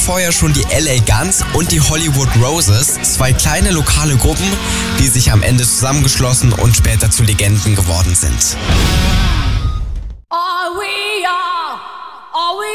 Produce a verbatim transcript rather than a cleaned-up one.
Vorher schon die L A Guns und die Hollywood Roses, zwei kleine lokale Gruppen, die sich am Ende zusammengeschlossen und später zu Legenden geworden sind.